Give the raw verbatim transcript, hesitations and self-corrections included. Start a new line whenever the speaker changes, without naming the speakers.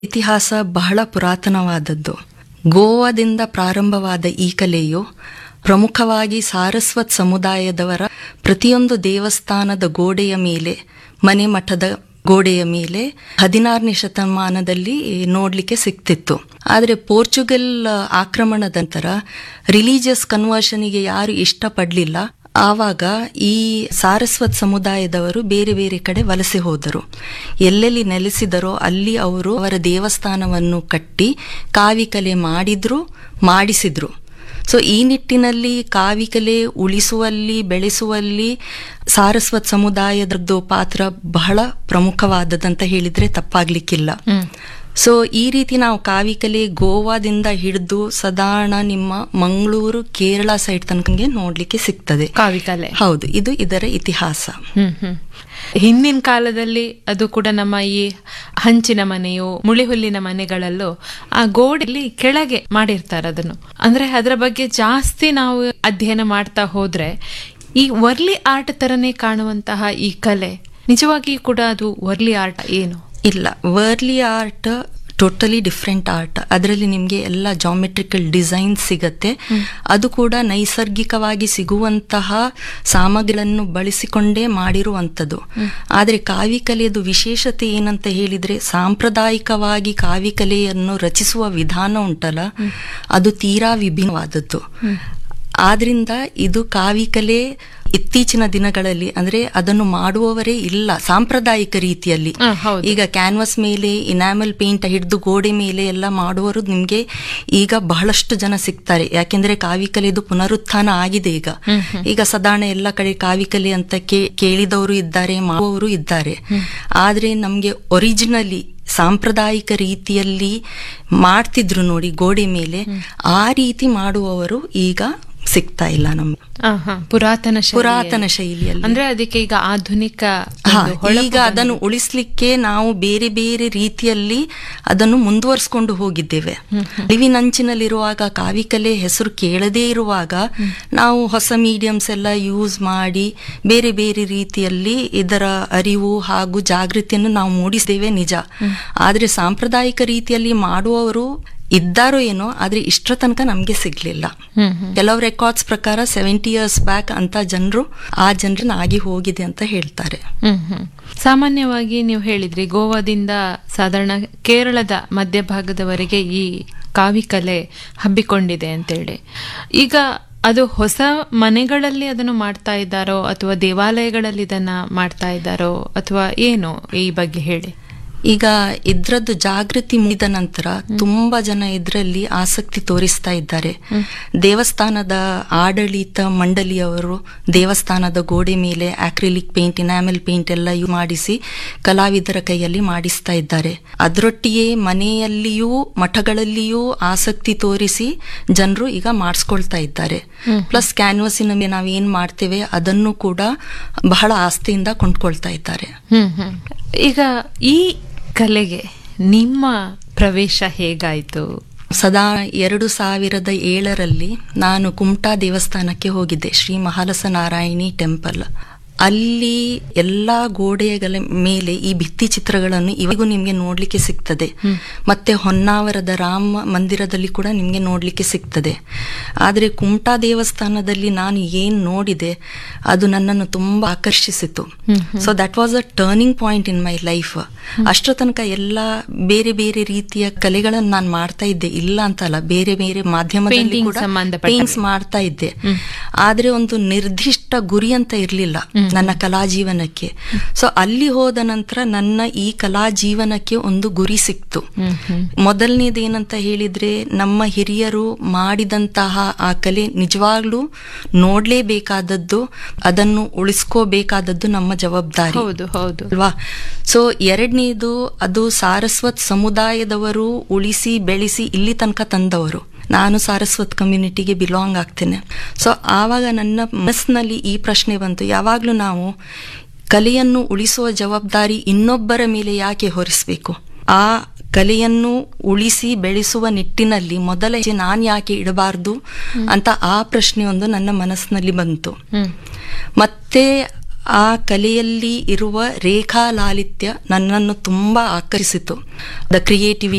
ಇತಿಹಾಸ ಬಹಳ ಪುರಾತನವಾದದ್ದು. ಗೋವಾದಿಂದ ಪ್ರಾರಂಭವಾದ ಈ ಕಲೆಯು ಪ್ರಮುಖವಾಗಿ ಸಾರಸ್ವತ್ ಸಮುದಾಯದವರ ಪ್ರತಿಯೊಂದು ದೇವಸ್ಥಾನದ ಗೋಡೆಯ ಮೇಲೆ, ಮನೆ ಮಠದ ಗೋಡೆಯ ಮೇಲೆ ಹದಿನಾರನೇ ಶತಮಾನದಲ್ಲಿ ನೋಡ್ಲಿಕ್ಕೆ ಸಿಕ್ತಿತ್ತು. ಆದರೆ ಪೋರ್ಚುಗಲ್ ಆಕ್ರಮಣದ ನಂತರ ರಿಲಿಜಿಯಸ್ ಕನ್ವರ್ಷನ್ಗೆ ಯಾರು ಇಷ್ಟಪಡಲಿಲ್ಲ. ಆವಾಗ ಈ ಸಾರಸ್ವತ್ ಸಮುದಾಯದವರು ಬೇರೆ ಬೇರೆ ಕಡೆ ವಲಸೆ ಹೋದರು. ಎಲ್ಲೆಲ್ಲಿ ನೆಲೆಸಿದರೋ ಅಲ್ಲಿ ಅವರು ಅವರ ದೇವಸ್ಥಾನವನ್ನು ಕಟ್ಟಿ ಕಾವಿಕಲೆ ಮಾಡಿದ್ರು, ಮಾಡಿಸಿದ್ರು. ಸೊ ಈ ನಿಟ್ಟಿನಲ್ಲಿ ಕಾವಿಕಲೆ ಉಳಿಸುವಲ್ಲಿ, ಬೆಳೆಸುವಲ್ಲಿ ಸಾರಸ್ವತ್ ಸಮುದಾಯದದ್ದು ಪಾತ್ರ ಬಹಳ ಪ್ರಮುಖವಾದದಂತ ಹೇಳಿದ್ರೆ ತಪ್ಪಾಗ್ಲಿಕ್ಕಿಲ್ಲ. ಸೊ ಈ ರೀತಿ ನಾವು ಕಾವಿಕಲೆ ಗೋವಾದಿಂದ ಹಿಡಿದು ಸಾಧಾರಣ ನಿಮ್ಮ ಮಂಗಳೂರು, ಕೇರಳ ಸೈಡ್ ತನಕ ನೋಡ್ಲಿಕ್ಕೆ ಸಿಗ್ತದೆ ಕಾವಿಕಲೆ. ಹೌದು, ಇದು ಇದರ ಇತಿಹಾಸ.
ಹಿಂದಿನ ಕಾಲದಲ್ಲಿ ಅದು ಕೂಡ ನಮ್ಮ ಈ ಹಂಚಿನ ಮನೆಯು, ಮುಳಿಹುಲ್ಲಿನ ಮನೆಗಳಲ್ಲೂ ಆ ಗೋಡೆಯಲ್ಲಿ ಕೆಳಗೆ ಮಾಡಿರ್ತಾರೆ ಅದನ್ನು. ಅಂದ್ರೆ ಅದರ ಬಗ್ಗೆ ಜಾಸ್ತಿ ನಾವು ಅಧ್ಯಯನ ಮಾಡ್ತಾ ಹೋದ್ರೆ ಈ ವರ್ಲಿ ಆರ್ಟ್ ತರನೇ ಕಾಣುವಂತಹ ಈ ಕಲೆ ನಿಜವಾಗಿ ಕೂಡ ಅದು ವರ್ಲಿ ಆರ್ಟ್ ಏನು?
ಇಲ್ಲ, Warli art totally different art. ಅದರಲ್ಲಿ ನಿಮಗೆ ಎಲ್ಲ ಜಾಮೆಟ್ರಿಕಲ್ ಡಿಸೈನ್ ಸಿಗತ್ತೆ. ಅದು ಕೂಡ ನೈಸರ್ಗಿಕವಾಗಿ ಸಿಗುವಂತಹ ಸಾಮಗ್ರಿಗಳನ್ನು ಬಳಸಿಕೊಂಡೇ ಮಾಡಿರುವಂಥದ್ದು. ಆದರೆ ಕಾವಿಕಲೆಯದು ವಿಶೇಷತೆ ಏನಂತ ಹೇಳಿದ್ರೆ, ಸಾಂಪ್ರದಾಯಿಕವಾಗಿ ಕಾವಿಕಲೆಯನ್ನು ರಚಿಸುವ ವಿಧಾನ ಉಂಟಲ್ಲ, ಅದು ತೀರಾ ವಿಭಿನ್ನವಾದದ್ದು. ಆದ್ರಿಂದ ಇದು ಕಾವಿಕಲೆ ಇತ್ತೀಚಿನ ದಿನಗಳಲ್ಲಿ ಅಂದ್ರೆ ಅದನ್ನು ಮಾಡುವವರೇ ಇಲ್ಲ ಸಾಂಪ್ರದಾಯಿಕ ರೀತಿಯಲ್ಲಿ. ಈಗ ಕ್ಯಾನ್ವಾಸ್ ಮೇಲೆ ಇನಾಮಲ್ ಪೇಂಟ್ ಹಿಡಿದು ಗೋಡೆ ಮೇಲೆ ಎಲ್ಲ ಮಾಡುವವರು ನಿಮ್ಗೆ ಈಗ ಬಹಳಷ್ಟು ಜನ ಸಿಗ್ತಾರೆ. ಯಾಕೆಂದ್ರೆ ಕಾವಿಕಲೆದು ಪುನರುತ್ಥಾನ ಆಗಿದೆ. ಈಗ ಈಗ ಸಾಧಾರಣ ಎಲ್ಲ ಕಡೆ ಕಾವಿಕಲೆ ಅಂತ ಕೇಳಿದವರು ಇದ್ದಾರೆ, ಮಾಡುವವರು ಇದ್ದಾರೆ. ಆದ್ರೆ ನಮ್ಗೆ ಒರಿಜಿನಲಿ ಸಾಂಪ್ರದಾಯಿಕ ರೀತಿಯಲ್ಲಿ ಮಾಡ್ತಿದ್ರು ನೋಡಿ ಗೋಡೆ ಮೇಲೆ, ಆ ರೀತಿ ಮಾಡುವವರು ಈಗ ಸಿಗ್ತಾ ಇಲ್ಲ ನಮ್ಗೆ.
ಪುರಾತನ
ಪುರಾತನ ಶೈಲಿಯಲ್ಲಿ
ಅಂದ್ರೆ ಅದಕ್ಕೆ ಈಗ ಆಧುನಿಕ
ಈಗ ಅದನ್ನು ಉಳಿಸ್ಲಿಕ್ಕೆ ನಾವು ಬೇರೆ ಬೇರೆ ರೀತಿಯಲ್ಲಿ ಅದನ್ನು ಮುಂದುವರಿಸಿಕೊಂಡು ಹೋಗಿದ್ದೇವೆ. ಅಳಿವಿನಂಚಿನಲ್ಲಿರುವಾಗ, ಕಾವಿಕಲೆ ಹೆಸರು ಕೇಳದೇ ಇರುವಾಗ ನಾವು ಹೊಸ ಮೀಡಿಯಮ್ಸ್ ಎಲ್ಲ ಯೂಸ್ ಮಾಡಿ ಬೇರೆ ಬೇರೆ ರೀತಿಯಲ್ಲಿ ಇದರ ಅರಿವು ಹಾಗೂ ಜಾಗೃತಿಯನ್ನು ನಾವು ಮೂಡಿಸಿದ್ದೇವೆ ನಿಜ. ಆದ್ರೆ ಸಾಂಪ್ರದಾಯಿಕ ರೀತಿಯಲ್ಲಿ ಮಾಡುವವರು ಇದ್ದಾರೋ ಏನೋ, ಆದ್ರೆ ಇಷ್ಟರ ತನಕ ನಮ್ಗೆ ಸಿಗ್ಲಿಲ್ಲ. ಕೆಲವು ರೆಕಾರ್ಡ್ಸ್ ಪ್ರಕಾರ ಸೆವೆಂಟಿ ಇಯರ್ಸ್ ಬ್ಯಾಕ್ ಅಂತ ಜನರು ಆ ಜನರನ್ನ ಆಗಿ ಹೋಗಿದೆ ಅಂತ ಹೇಳ್ತಾರೆ.
ಸಾಮಾನ್ಯವಾಗಿ ನೀವು ಹೇಳಿದ್ರಿ ಗೋವಾದಿಂದ ಸಾಧಾರಣ ಕೇರಳದ ಮಧ್ಯಭಾಗದವರೆಗೆ ಈ ಕಾವಿಕಲೆ ಹಬ್ಬಿಕೊಂಡಿದೆ ಅಂತೇಳಿ. ಈಗ ಅದು ಹೊಸ ಮನೆಗಳಲ್ಲಿ ಅದನ್ನು ಮಾಡ್ತಾ ಇದ್ದಾರೋ ಅಥವಾ ದೇವಾಲಯಗಳಲ್ಲಿ ಇದನ್ನ ಮಾಡ್ತಾ ಇದ್ದಾರೋ ಅಥವಾ ಏನು, ಈ ಬಗ್ಗೆ ಹೇಳಿ.
ಈಗ ಇದ್ರದ್ದು ಜಾಗೃತಿ ಮುಗಿದ ನಂತರ ತುಂಬಾ ಜನ ಇದರಲ್ಲಿ ಆಸಕ್ತಿ ತೋರಿಸ್ತಾ ಇದ್ದಾರೆ. ದೇವಸ್ಥಾನದ ಆಡಳಿತ ಮಂಡಳಿಯವರು ದೇವಸ್ಥಾನದ ಗೋಡೆ ಮೇಲೆ ಆಕ್ರಿಲಿಕ್ ಪೇಂಟ್, ಇನಾಮೆಲ್ ಪೇಂಟ್ ಎಲ್ಲ ಮಾಡಿಸಿ ಕಲಾವಿದರ ಕೈಯಲ್ಲಿ ಮಾಡಿಸ್ತಾ ಇದ್ದಾರೆ. ಅದರೊಟ್ಟಿಗೆ ಮನೆಯಲ್ಲಿಯೂ ಮಠಗಳಲ್ಲಿಯೂ ಆಸಕ್ತಿ ತೋರಿಸಿ ಜನರು ಈಗ ಮಾಡಿಸ್ಕೊಳ್ತಾ ಇದ್ದಾರೆ. ಪ್ಲಸ್ ಕ್ಯಾನ್ವಸಿನ ಮೇಲೆ ನಾವೇನ್ ಮಾಡ್ತೇವೆ ಅದನ್ನು ಕೂಡ ಬಹಳ ಆಸ್ತಿಯಿಂದ ಕೊಂಡ್ಕೊಳ್ತಾ ಇದ್ದಾರೆ.
ಈಗ ಈ ಕಲೆಗೆ ನಿಮ್ಮ ಪ್ರವೇಶ ಹೇಗಾಯ್ತು?
ಸದಾ ಎರಡು ಸಾವಿರದ ಏಳರಲ್ಲಿ ನಾನು ಕುಮಟಾ ದೇವಸ್ಥಾನಕ್ಕೆ ಹೋಗಿದ್ದೆ, ಶ್ರೀ ಮಹಾಲಸ ನಾರಾಯಣಿ ಟೆಂಪಲ್. ಅಲ್ಲಿ ಎಲ್ಲಾ ಗೋಡೆಗಳ ಮೇಲೆ ಈ ಭಿತ್ತಿ ಚಿತ್ರಗಳನ್ನು ಇವಾಗೂ ನಿಮ್ಗೆ ನೋಡ್ಲಿಕ್ಕೆ ಸಿಗ್ತದೆ. ಮತ್ತೆ ಹೊನ್ನಾವರದ ರಾಮ ಮಂದಿರದಲ್ಲಿ ಕೂಡ ನಿಮ್ಗೆ ನೋಡ್ಲಿಕ್ಕೆ ಸಿಗ್ತದೆ. ಆದ್ರೆ ಕುಮಟಾ ದೇವಸ್ಥಾನದಲ್ಲಿ ನಾನು ಏನ್ ನೋಡಿದೆ ಅದು ನನ್ನನ್ನು ತುಂಬಾ ಆಕರ್ಷಿಸಿತು. So that was a turning point in my life. ಅಷ್ಟರ ತನಕ ಎಲ್ಲ ಬೇರೆ ಬೇರೆ ರೀತಿಯ ಕಲೆಗಳನ್ನು ನಾನು ಮಾಡ್ತಾ ಇದ್ದೆ, ಇಲ್ಲ ಅಂತಲ್ಲ, ಬೇರೆ ಬೇರೆ ಮಾಧ್ಯಮದಲ್ಲಿ ಕೂಡ ಪೇಂಟ್ಸ್ ಮಾಡ್ತಾ ಇದ್ದೆ. ಆದ್ರೆ ಒಂದು ನಿರ್ದಿಷ್ಟ ಗುರಿ ಅಂತ ಇರ್ಲಿಲ್ಲ ನನ್ನ ಕಲಾ ಜೀವನಕ್ಕೆ. ಸೊ ಅಲ್ಲಿ ಹೋದ ನಂತರ ನನ್ನ ಈ ಕಲಾ ಜೀವನಕ್ಕೆ ಒಂದು ಗುರಿ ಸಿಕ್ತು. ಮೊದಲನೇದೇನಂತ ಹೇಳಿದ್ರೆ, ನಮ್ಮ ಹಿರಿಯರು ಮಾಡಿದಂತಹ ಆ ಕಲೆ ನಿಜವಾಗ್ಲೂ ನೋಡ್ಲೇಬೇಕಾದದ್ದು, ಅದನ್ನು ಉಳಿಸ್ಕೋಬೇಕಾದದ್ದು ನಮ್ಮ ಜವಾಬ್ದಾರಿ.
ಹೌದು ಹೌದು
ಅಲ್ವಾ? ಸೊ ಎರಡನೇದು, ಅದು ಸಾರಸ್ವತ್ ಸಮುದಾಯದವರು ಉಳಿಸಿ ಬೆಳೆಸಿ ಇಲ್ಲಿ ತನಕ ತಂದವರು. ನಾನು ಸಾರಸ್ವತ್ ಕಮ್ಯುನಿಟಿಗೆ ಬಿಲಾಂಗ್ ಆಗ್ತೇನೆ. ಸೊ ಆವಾಗ ನನ್ನ ಮನಸ್ಸಿನಲ್ಲಿ ಈ ಪ್ರಶ್ನೆ ಬಂತು, ಯಾವಾಗ್ಲೂ ನಾವು ಕಲೆಯನ್ನು ಉಳಿಸುವ ಜವಾಬ್ದಾರಿ ಇನ್ನೊಬ್ಬರ ಮೇಲೆ ಯಾಕೆ ಹೊರಿಸಬೇಕು? ಆ ಕಲೆಯನ್ನು ಉಳಿಸಿ ಬೆಳೆಸುವ ನಿಟ್ಟಿನಲ್ಲಿ ಮೊದಲ ಹೆಜ್ಜೆ ನಾನು ಯಾಕೆ ಇಡಬಾರ್ದು ಅಂತ ಆ ಪ್ರಶ್ನೆ ಒಂದು ನನ್ನ ಮನಸ್ಸಿನಲ್ಲಿ ಬಂತು. ಮತ್ತೆ ಆ ಕಲೆಯಲ್ಲಿ ಇರುವ ರೇಖಾ ಲಾಲಿತ್ಯ ನನ್ನನ್ನು ತುಂಬಾ ಆಕರ್ಷಿಸಿತು. The creativity